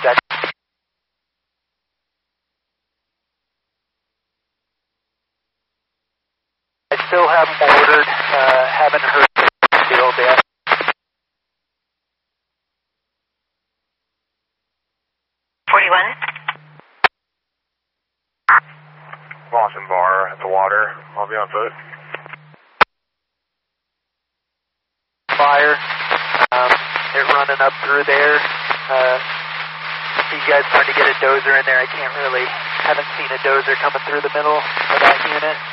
Check. I still have them ordered, haven't heard the field yet. Lawson Bar at the water. I'll be on foot. Fire. They're running up through there. You guys trying to get a dozer in there. I haven't seen a dozer coming through the middle of that unit.